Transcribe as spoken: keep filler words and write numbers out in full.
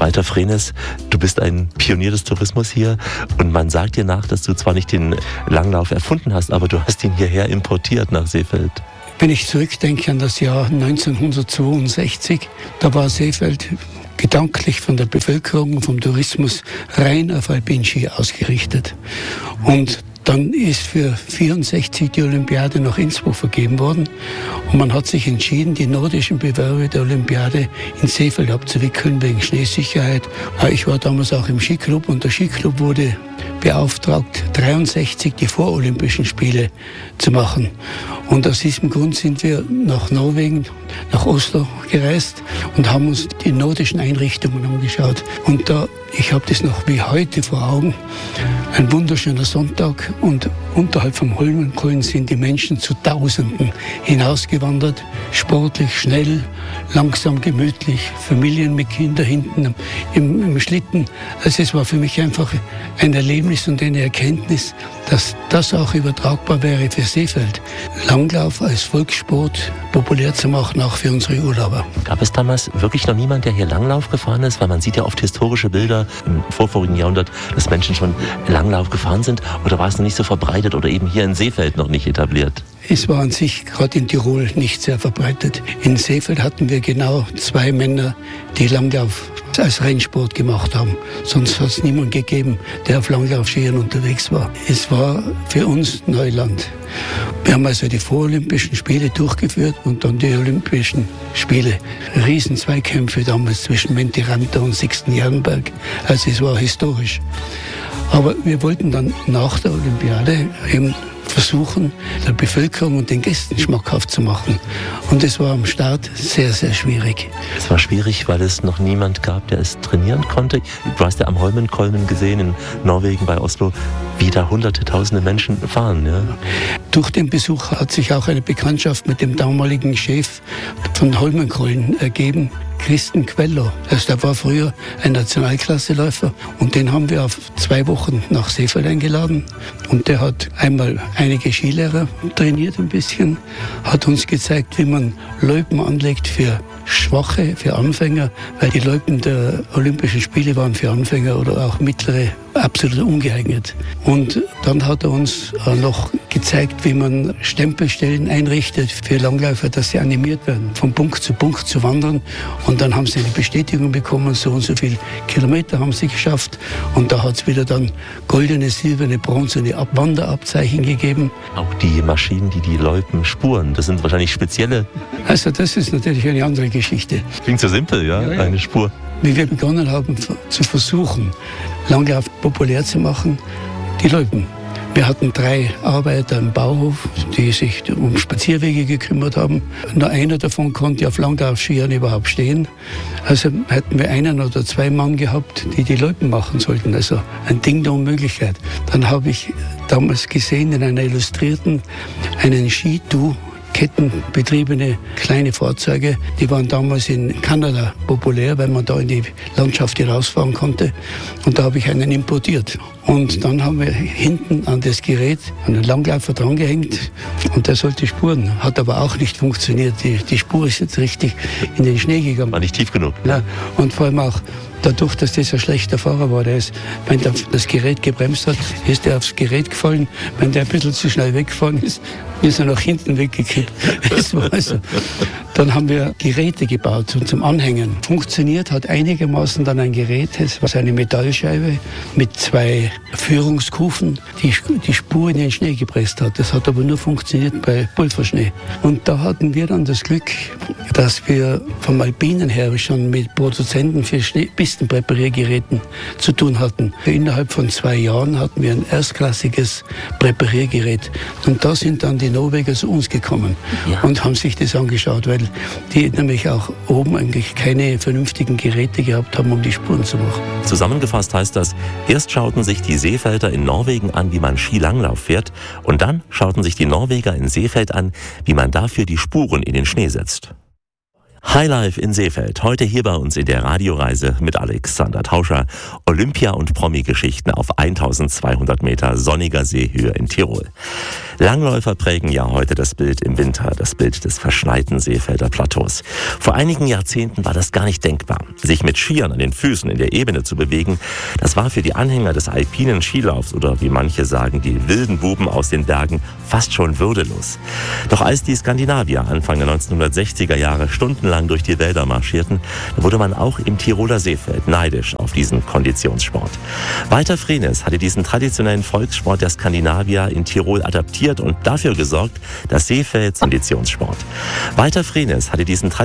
Walter Frenes, du bist ein Pionier des Tourismus hier und man sagt dir nach, dass du zwar nicht den Langlauf erfunden hast, aber du hast ihn hierher importiert nach Seefeld. Wenn ich zurückdenke an das Jahr neunzehnhundertzweiundsechzig, da war Seefeld gedanklich von der Bevölkerung, vom Tourismus rein auf Alpinski ausgerichtet. Und dann ist für vierundsechzig die Olympiade nach Innsbruck vergeben worden und man hat sich entschieden, die nordischen Bewerbe der Olympiade in Seefeld abzuwickeln wegen Schneesicherheit. Ich war damals auch im Skiclub und der Skiclub wurde beauftragt, dreiundsechzig die vorolympischen Spiele zu machen. Und aus diesem Grund sind wir nach Norwegen, nach Oslo gereist und haben uns die nordischen Einrichtungen angeschaut. Und da, ich habe das noch wie heute vor Augen, ein wunderschöner Sonntag und unterhalb vom Holmenkollen sind die Menschen zu Tausenden hinausgewandert, sportlich, schnell, langsam, gemütlich, Familien mit Kindern hinten im, im Schlitten. Also es war für mich einfach ein Erlebnis und eine Erkenntnis, dass das auch übertragbar wäre für Seefeld. Langlauf als Volkssport populär zu machen, auch für unsere Urlauber. Gab es damals wirklich noch niemand, der hier Langlauf gefahren ist? Weil man sieht ja oft historische Bilder im vorvorigen Jahrhundert, dass Menschen schon Langlauf gefahren sind. Oder war es noch nicht so verbreitet oder eben hier in Seefeld noch nicht etabliert? Es war an sich gerade in Tirol nicht sehr verbreitet. In Seefeld hatten wir genau zwei Männer, die Langlauf als Rennsport gemacht haben. Sonst hat es niemanden gegeben, der auf Langlaufskiern unterwegs war. Es war für uns Neuland. Wir haben also die vorolympischen Spiele durchgeführt und dann die Olympischen Spiele. Riesenzweikämpfe damals zwischen Menti Ranta und Sixten Jernberg. Also es war historisch. Aber wir wollten dann nach der Olympiade eben versuchen, der Bevölkerung und den Gästen schmackhaft zu machen. Und es war am Start sehr, sehr schwierig. Es war schwierig, weil es noch niemand gab, der es trainieren konnte. Du hast ja am Holmenkollen gesehen, in Norwegen bei Oslo, wie da hunderte, tausende Menschen fahren. Ja? Durch den Besuch hat sich auch eine Bekanntschaft mit dem damaligen Chef von Holmenkollen ergeben, Christen Queller. Also der war früher ein Nationalklasseläufer und den haben wir auf zwei Wochen nach Seefeld eingeladen. Und der hat einmal einige Skilehrer trainiert ein bisschen, hat uns gezeigt, wie man Loipen anlegt für Schwache, für Anfänger, weil die Loipen der Olympischen Spiele waren für Anfänger oder auch mittlere absolut ungeeignet. Und dann hat er uns noch gezeigt, wie man Stempelstellen einrichtet für Langläufer, dass sie animiert werden, von Punkt zu Punkt zu wandern. Und dann haben sie eine Bestätigung bekommen, so und so viele Kilometer haben sie geschafft. Und da hat es wieder dann goldene, silberne, bronzene Wanderabzeichen gegeben. Auch die Maschinen, die die Loipen spuren, das sind wahrscheinlich spezielle. Also das ist natürlich eine andere Geschichte. Klingt so simpel, ja, ja, ja. Eine Spur. Wie wir begonnen haben zu versuchen, Langlauf populär zu machen, die Loipen. Wir hatten drei Arbeiter im Bauhof, die sich um Spazierwege gekümmert haben. Nur einer davon konnte auf Langlaufskiern überhaupt stehen. Also hätten wir einen oder zwei Mann gehabt, die die Loipen machen sollten. Also ein Ding der Unmöglichkeit. Dann habe ich damals gesehen in einer Illustrierten einen Skitour, kettenbetriebene kleine Fahrzeuge, die waren damals in Kanada populär, weil man da in die Landschaft hinausfahren konnte. Und da habe ich einen importiert. Und dann haben wir hinten an das Gerät einen Langläufer drangehängt und der sollte spuren. Hat aber auch nicht funktioniert. Die, die Spur ist jetzt richtig in den Schnee gegangen. War nicht tief genug. Ja, und vor allem auch dadurch, dass das ein schlechter Fahrer war, der ist, wenn der das Gerät gebremst hat, ist er aufs Gerät gefallen. Wenn der ein bisschen zu schnell weggefahren ist, ist er nach hinten weggekippt. Das war also. Dann haben wir Geräte gebaut zum Anhängen. Funktioniert hat einigermaßen dann ein Gerät, das war eine Metallscheibe mit zwei Führungskufen, die die Spur in den Schnee gepresst hat. Das hat aber nur funktioniert bei Pulverschnee. Und da hatten wir dann das Glück, dass wir vom Alpinen her schon mit Produzenten für Schnee Pistenpräpariergeräten zu tun hatten. Innerhalb von zwei Jahren hatten wir ein erstklassiges Präpariergerät. Und da sind dann die Norweger zu uns gekommen, ja, und haben sich das angeschaut, weil die nämlich auch oben eigentlich keine vernünftigen Geräte gehabt haben, um die Spuren zu machen. Zusammengefasst heißt das, erst schauten sich die Seefelder in Norwegen an, wie man Skilanglauf fährt, und dann schauten sich die Norweger in Seefeld an, wie man dafür die Spuren in den Schnee setzt. Highlife in Seefeld. Heute hier bei uns in der Radioreise mit Alexander Tauscher. Olympia- und Promi-Geschichten auf eintausendzweihundert Meter sonniger Seehöhe in Tirol. Langläufer prägen ja heute das Bild im Winter, das Bild des verschneiten Seefelder Plateaus. Vor einigen Jahrzehnten war das gar nicht denkbar. Sich mit Skiern an den Füßen in der Ebene zu bewegen, das war für die Anhänger des alpinen Skilaufs oder wie manche sagen, die wilden Buben aus den Bergen fast schon würdelos. Doch als die Skandinavier Anfang der neunzehnhundertsechziger Jahre stundenlang durch die Wälder marschierten, wurde man auch im Tiroler Seefeld neidisch auf diesen Konditionssport. Walter Frehnes hatte diesen traditionellen Volkssport der Skandinavier in Tirol adaptiert und dafür gesorgt, dass Seefeld Konditionssport. Walter Frehnes hatte diesen traditionellen